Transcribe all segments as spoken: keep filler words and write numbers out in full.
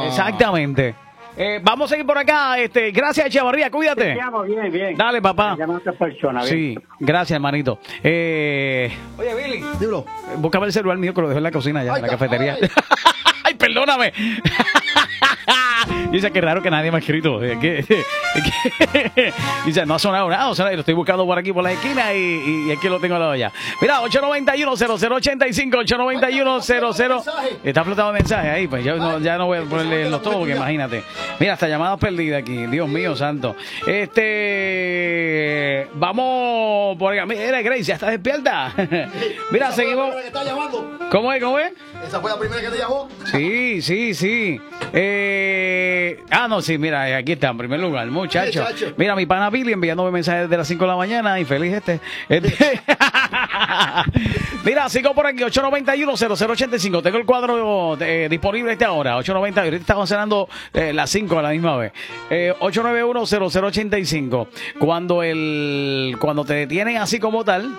no. Exactamente. Eh, vamos a seguir por acá. Este, gracias, Echevarría, cuídate. Te llamo bien, bien. Dale, papá. Me llama otra persona, bien. Sí, gracias, hermanito. Eh, oye, Billy. Dímelo. Búscame el celular mío que lo dejé en la cocina ya, Ay, en la cafetería. ay. Ay, perdóname. Dice que raro que nadie me ha escrito. Es que- es que- Dice, no ha sonado nada, no ha sonado, lo estoy buscando por aquí por la esquina y, y, y aquí lo tengo al lado ya. Mira, ocho noventa y uno, cero cero ochenta y cinco, ocho noventa y uno, cero cero. Está flotando mensaje ahí, pues yo no, ya no voy a ponerle los todos porque imagínate. Mira, hasta llamadas perdidas aquí, Dios mío santo. Este, vamos por acá. Mira, Grace, ya está despierta. Mira, Esa fue seguimos. la primera que está llamando. ¿Cómo es? ¿Cómo es? Esa fue la primera que te llamó. Sí, sí, sí. Eh, ah, no, sí, mira, aquí está, en primer lugar, muchacho. Muchacho. Mira, mi pana Billy enviándome mensajes desde las cinco de la mañana, infeliz este. Este- Mira, sigo por aquí, ocho noventa y uno, cero cero ochenta y cinco. Tengo el cuadro eh, disponible a esta hora, ocho noventa y uno. Ahorita estamos cenando eh, las cinco a la misma vez. Eh, ocho nueve uno, cero cero ochenta y cinco. Cuando, el, cuando te detienen así como tal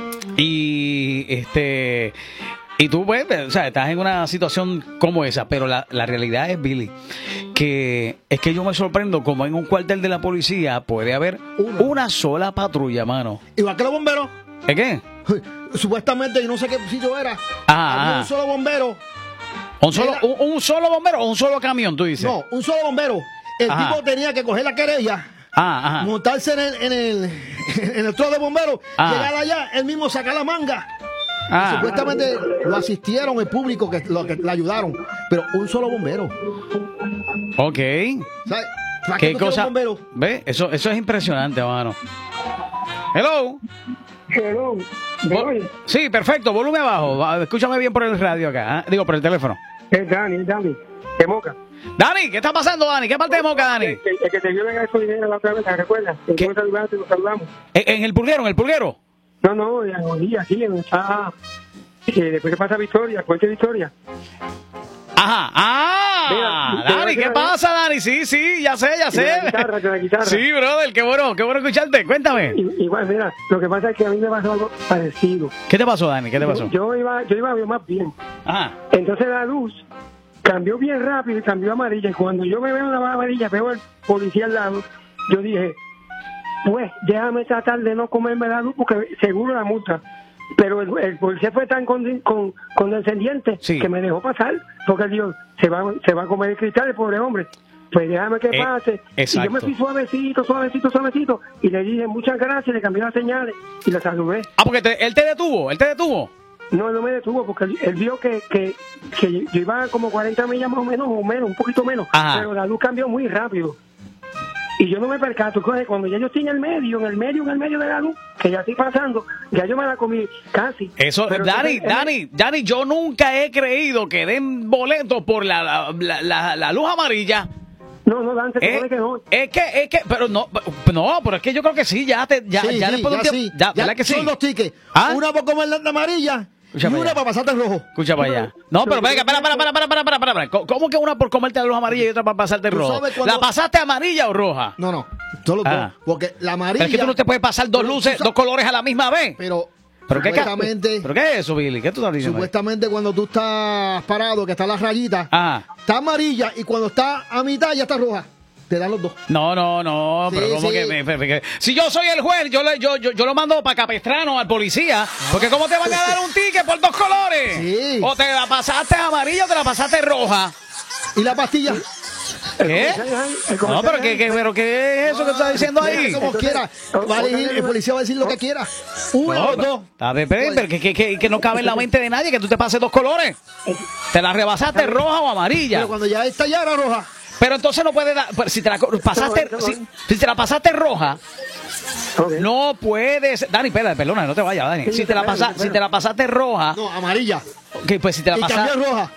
y este... Y tú, pues, o sea, estás en una situación como esa, pero la, la realidad es, Billy, que es que yo me sorprendo como en un cuartel de la policía puede haber Uno. una sola patrulla, mano. Igual que los bomberos. ¿Es qué? Supuestamente, yo no sé qué sitio era. Ah, había ah. un solo bombero. ¿Un solo, Era- un, un solo bombero o un solo camión, tú dices? No, un solo bombero. El Ajá. tipo tenía que coger la querella, Ah, ajá. montarse en el, en el, en el trozo de bomberos, Ah. llegar allá, él mismo sacar la manga. Ah. Supuestamente lo asistieron el público que lo que le ayudaron, pero un solo bombero. Ok. ¿Sabes? ¿Para ¿Qué tú quieres cosa? un bombero? ¿Ve? Eso, eso es impresionante, mano. Hello. Hello, ¿me Vol- oyes? Sí, perfecto. Volumen abajo. Va, escúchame bien por el radio acá. ¿ah? Digo, por el teléfono. Es Dani, es Dani. De Moca. Dani, ¿qué está pasando, Dani? ¿Qué parte de Moca, Dani? El, que- el que te vio en la gasolinera la otra vez, ¿te recuerdas? Que ¿Qué? tú me saludaste y nos saludamos. ¿En, en el pulguero, en el pulguero? No, no, en Agonía, aquí, en está. Eh, después que pasa Victoria, Puente Victoria. Ajá. Ah, Mira, te voy a Dani, decir ¿qué algo. pasa, Dani? Sí, sí, ya sé, ya De la sé. guitarra, de la guitarra. Sí, brother, qué bueno, qué bueno escucharte. Cuéntame. I- Igual, mira, lo que pasa es que a mí me pasó algo parecido. ¿Qué te pasó, Dani? ¿Qué te pasó? Yo iba, yo iba más bien. Ajá. Entonces la luz cambió bien rápido y cambió a amarilla. Y cuando yo me veo en la amarilla, veo el policía al lado, yo dije, pues déjame tratar de no comerme la luz porque seguro la multa. Pero el, el policía fue tan con, con, condescendiente Sí. que me dejó pasar, porque él dijo, se va, se va a comer el cristal, el pobre hombre. Pues déjame que Eh, pase. exacto. Y yo me fui suavecito, suavecito, suavecito. Y le dije muchas gracias, le cambié las señales y la saludé. Ah, porque te- él te detuvo, él te detuvo. No, no me detuvo porque él, él vio que, que, que yo iba como cuarenta millas más o menos, o menos, un poquito menos. Ajá. Pero la luz cambió muy rápido. Y yo no me percato, coge, cuando ya yo estoy en el medio, en el medio, en el medio de la luz, que ya estoy pasando, ya yo me la comí casi. Eso, Pero Dani, entonces, él- Dani, Dani, yo nunca he creído que den boletos por la, la, la, la- la luz amarilla. No, no, Dan, se Eh, supone que no. es que, es que, pero no, no, pero es que yo creo que sí, ya te, ya, Sí, ya sí, después de un ya tiempo, sí. ya, Ya ¿verdad que sí? son dos tickets. ¿Ah? Una para comer la amarilla Escucha y para una allá. para pasarte el rojo. Escucha para allá. No, pero venga, espera, espera, espera, espera, espera, espera, espera, espera. ¿Cómo que una por comerte la luz amarilla y otra para pasarte Tú rojo? sabes cuando- ¿La pasaste amarilla o roja? No, no, solo Ah. dos. Porque la amarilla. Pero es que tú no te puedes pasar dos Pero tú luces, sabes- dos colores a la misma vez. Pero, ¿Pero qué, ca- supuestamente, ¿Pero qué es eso, Billy? ¿Qué tú estás diciendo? supuestamente cuando tú estás parado, que está la rayita, Ah. está amarilla y cuando está a mitad ya está roja. Te dan los dos. No, no, no, Sí, pero como sí. que, me- me- que- si yo soy el juez, yo le, yo, yo, yo lo mando para Capestrano al policía, porque cómo te van a dar un ticket por dos colores. Sí. O te la pasaste amarilla o te la pasaste roja. ¿Y la pastilla? ¿Qué? El comercial No, pero es- qué, qué, pero qué es eso que estás diciendo ahí. Como Entonces, quiera. o- Va a o- elegir, el policía va a decir lo que quiera. Uno No, o dos. está bien, pero, pero que, que, que, que no cabe en la mente de nadie que tú te pases dos colores. Te la rebasaste roja o amarilla. Pero cuando ya está ya era roja. Pero entonces no puedes dar, pero si te la co- pasaste, No, no, si, no. si te la pasaste roja, Ok. no puedes. Dani, espera, perdona, no te vayas, Dani. Sí, Si te la espera, pasa, espera. si te la pasaste roja, No, amarilla. ok, pues si te la Y pasaste. cambió roja.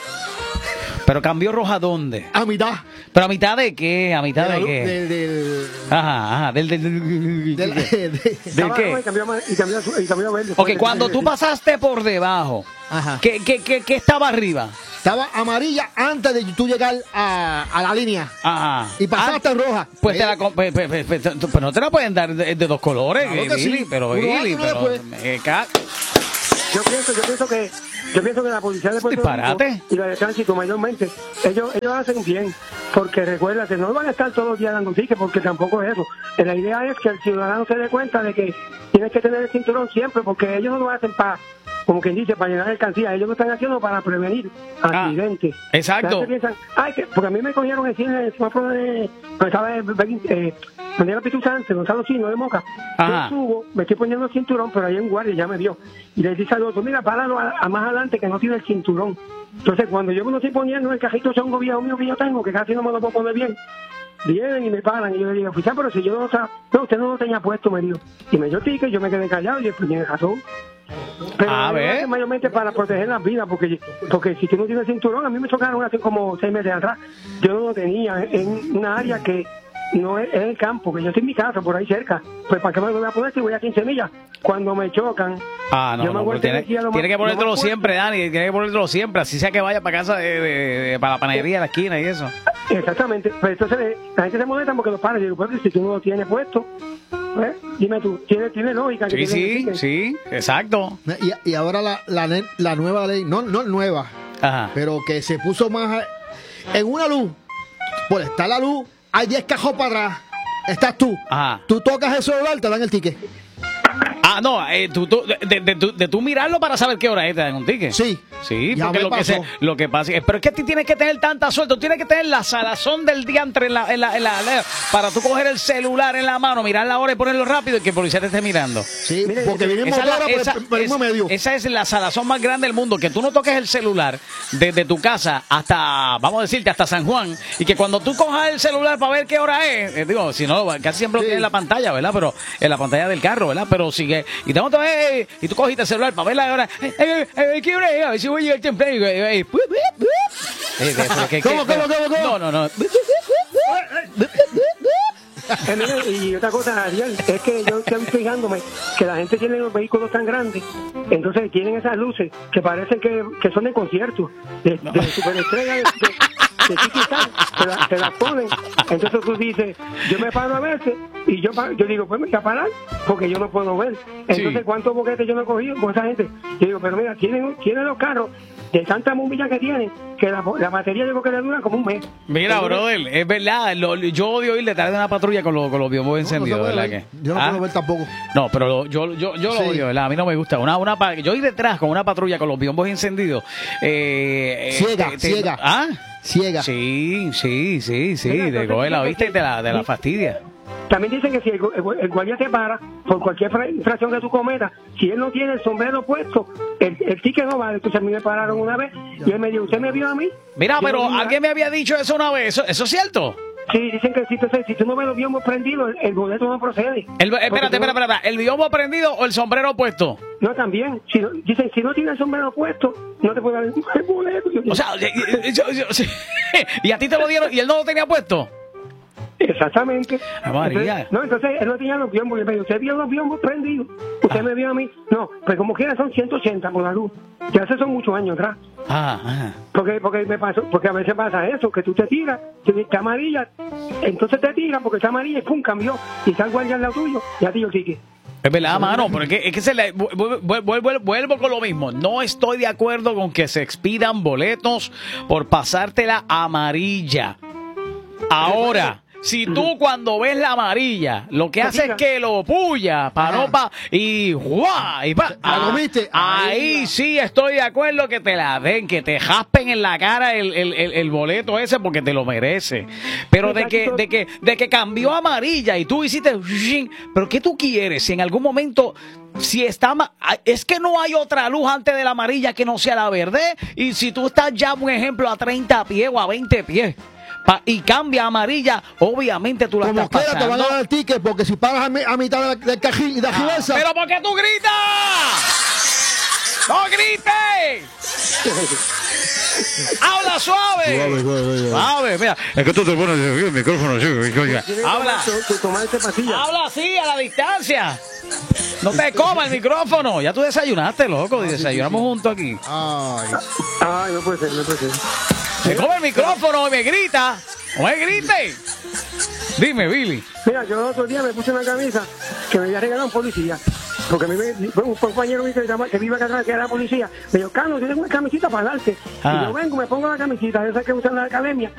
Pero cambió roja ¿dónde? A mitad. ¿Pero a mitad de qué? ¿A mitad De la de luz- qué? Del, del, Ajá, ajá, del del del, del- del- de- ¿del Estaba qué? roja Y cambió, a ma- y cambió, a su- y cambió a verde. Ok, cuando tú pasaste por debajo, Ajá. ¿qué, qué, qué, qué estaba arriba? Estaba amarilla antes de tú llegar a, a la línea. Ajá. Y pasaste Ah, roja. Pues te Eh, la co- pe- pe- pe- pe- pero no te la pueden dar de, de dos colores, Claro eh, que Billy, sí. pero Uno Billy, antes y uno pero después. me ca- yo pienso, yo pienso que, yo pienso que la policía de Puerto Disparate. Rico y la de tránsito mayormente, ellos, ellos hacen bien, porque recuérdate, no van a estar todos los días dando tickets, porque tampoco es eso. La idea es que el ciudadano se dé cuenta de que tiene que tener el cinturón siempre, porque ellos no lo hacen para, como quien dice, para llenar mercancía, ellos lo están haciendo para prevenir Ah, accidentes. Exacto. Piensan, ay, que, porque a mí me cogieron en cine, el semáforo de, cuando estaba en eh, cuando era Pitu Sánchez, Gonzalo Chino de Moca. Ajá. Yo subo, me estoy poniendo el cinturón, pero ahí en guardia ya me vio. Y le dice al otro, mira, páralo a, a más adelante que no tiene el cinturón. Entonces, cuando yo me lo estoy poniendo, el cajito son gobierno mío que yo tengo, que casi no me lo puedo poner bien. Vienen y me paran, y yo le digo, oficial, pero si yo no lo sabía, no, usted no lo tenía puesto, me dijo. Y me dio ticket, yo me quedé callado y después tiene razón. Pero A ver. mayormente para proteger las vidas, porque porque si tú no tienes cinturón, a mí me chocaron hace como seis meses atrás. Yo no lo tenía en una área que no es, es el campo, que yo estoy en mi casa, por ahí cerca. Pues ¿para qué me lo voy a poner si voy a quince millas? Cuando me chocan, Ah, no, yo me no, aguanto tiene, energía lo tiene más- que ponértelo lo más siempre, fuerte. Dani, tiene que ponértelo siempre, así sea que vaya para casa, de, de- de- para la panadería de la esquina y eso. Exactamente, pues entonces la gente se molesta porque los paran. Yo digo, pues si tú no lo tienes puesto, pues, dime tú, tiene, tiene lógica. que Sí, te sí, identifiquen. sí, exacto. Y, y ahora la, la, ne- la nueva ley, no, no nueva, Ajá. pero que se puso más a- en una luz, por estar la luz, hay diez cajos para atrás, estás tú, Ajá. tú tocas el celular, te dan el ticket. Ah, no, eh, tú, tú- de, de, de, tú- de tú mirarlo para saber qué hora es, te dan un ticket. Sí. Sí, Ya porque me lo que, pasó. se, lo que pasa es, pero es que tú tienes que tener tanta suerte, tú tienes que tener la salazón del día entre la, en la, en la, la- para tú coger el celular en la mano, mirar la hora y ponerlo rápido y que el policía te esté mirando. Sí, Mire, porque viene Esa es, la- motora por, esa- el- por el mismo es- medio. esa es la salazón más grande del mundo, que tú no toques el celular desde tu casa hasta, vamos a decirte, hasta San Juan, y que cuando tú cojas el celular para ver qué hora es, eh, digo, si no, casi siempre lo Sí. tienes en la pantalla, ¿verdad? Pero en la pantalla del carro, ¿verdad? Pero sigue, y te montas, eh, y tú cogiste el celular para ver la hora, eh, eh, eh, ¿qué hora es? A ver si voy a llegar temprano. Eh, eh, bup, bup, bup. Eh, eh, pero que- ¿Cómo, que- cómo, cómo, cómo? No, no, no. Eh, mire, y otra cosa, Ariel, es que yo estoy fijándome que la gente tiene los vehículos tan grandes, entonces tienen esas luces que parecen que, que son de concierto, de, de superestrella, de, de, de chiquitas, te, la- te las ponen. Entonces tú dices, yo me paro a veces y yo pa- yo digo, pues me voy a parar porque yo no puedo ver. Entonces, Sí. ¿cuántos boquetes yo no he cogido con esa gente? Yo digo, pero mira, tienen, tienen los carros de tanta bombilla que tienen que la, la batería yo creo que le dura como un mes. Mira, Entonces, brother, es verdad, lo- yo odio ir detrás de una patrulla con, los con los biombo No, no se encendidos, puede ¿verdad? ver. que? Yo no ¿Ah? puedo ver tampoco. No, pero lo- yo, yo, yo Sí. lo odio, ¿verdad? A mí no me gusta. Una, una, pa- yo ir detrás con una patrulla con los biombos encendidos. Eh, eh, Ciega, te- te- ciega. ¿Ah? Ciega. Sí, sí, sí, sí. Mira, Te entonces coge la dice vista y que- te la, te la fastidia. También dicen que si el, gu- el gu- el guardia te para por cualquier fra- infracción que tú cometas, si él no tiene el sombrero puesto, el, el ticket no vale. Entonces a mí me pararon una vez y él me dijo, ¿usted me vio a mí? Mira, Yo pero no vi nada. alguien me había dicho eso una vez. ¿Eso, eso es cierto? Sí, dicen que si, tú- si tú no me lo vio prendido, el, el boleto no procede. El, Porque espérate, tú no- espérate, espérate. ¿El biombo prendido o el sombrero puesto? No, también. Si no- dicen, si no tienes el sombrero puesto, no te puede dar el, el boleto. Yo digo, O sea, eh, eh, yo- yo- sí. y a ti te lo dieron y él no lo tenía puesto. exactamente. Ah, María. Entonces, no, entonces él no tenía los biombos. Y me dijo, ¿usted vio los biombos prendidos? ¿Usted me vio a mí? No, pues como quiera son ciento ochenta por la luz. Ya hace son muchos años atrás. Ah, ah. Porque, porque me pasó, porque a veces pasa eso, que tú te tiras, te- está amarilla, entonces te tiras porque está amarilla y pum, cambió, y está el guardia al lado tuyo, y a ti yo sigue. Es verdad, mano, pero es que, es que se le, vuelvo, vuelvo, vuelvo con lo mismo. No estoy de acuerdo con que se expidan boletos por pasártela amarilla. Ahora, si tú cuando ves la amarilla, lo que haces es que lo puya, para no pa, y ¡guau! Y pa, ¿La comiste? ahí Ahí. sí estoy de acuerdo que te la den, que te jaspen en la cara el, el, el, el boleto ese porque te lo merece. Pero de que, de que, de que cambió a amarilla y tú hiciste, pero ¿qué tú quieres? Si en algún momento, si está, ma- es que no hay otra luz antes de la amarilla que no sea la verde, y si tú estás ya, un ejemplo, a treinta pies o a veinte pies, pa- y cambia a amarilla, obviamente tú la Como estás quiera te van a pasando. dar el ticket porque si paras a, mi- a mitad de la- del cajín y de Ah, reversa, ¿pero por qué tú gritas? ¡No grites! ¡Habla suave! Suave, suave, suave. Suave, mira. Es que tú te pones el micrófono así, oiga. Tienes que Habla. tomar- tu- tu- tomar esta pastilla. Habla así, a la distancia. No te coma el micrófono. Ya tú desayunaste, loco. Y desayunamos juntos aquí. Ay. Ay, no puede ser, no puede ser. Me come el micrófono y me grita. ¡No me grite! Dime, Billy. Mira, yo el otro día me puse una camisa que me había regalado un policía. porque a mí me, fue un compañero mío que, que vive acá, que era policía, me dijo, Carlos, yo tengo una camisita para darte. Ah. Y yo vengo, me pongo la camisita, esa que usan en la academia,